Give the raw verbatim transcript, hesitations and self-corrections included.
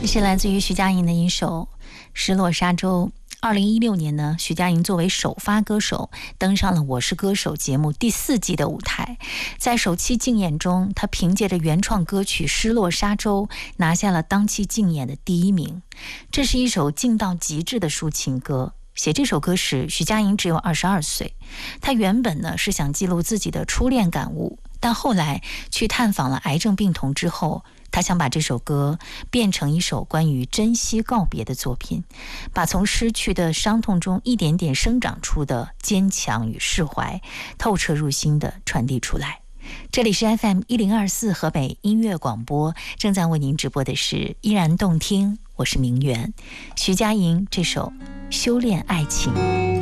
这是来自于徐佳莹的一首《失落沙洲》。二零一六年呢，徐佳莹作为首发歌手登上了《我是歌手》节目第四季的舞台。在首期竞演中，她凭借着原创歌曲《失落沙洲》拿下了当期竞演的第一名。这是一首静到极致的抒情歌。写这首歌时，徐佳莹只有二十二岁。她原本呢是想记录自己的初恋感悟，但后来去探访了癌症病童之后，他想把这首歌变成一首关于珍惜告别的作品，把从失去的伤痛中一点点生长出的坚强与释怀，透彻入心地传递出来。这里是 F M 一零二四河北音乐广播，正在为您直播的是依然动听，我是明媛。徐佳莹这首《修炼爱情》。